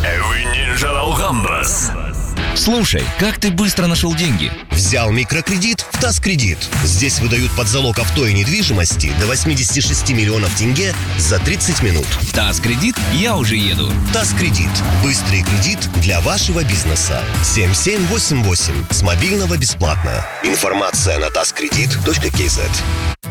Эвы Ninja Alhambras. Слушай, как ты быстро нашел деньги? Взял микрокредит в ТАСКредит. Здесь выдают под залог авто и недвижимости до 86 миллионов тенге за 30 минут. ТАСКредит, я уже еду. ТАСКредит. Быстрый кредит для вашего бизнеса. 7788. С мобильного бесплатно. Информация на taskredit.kz.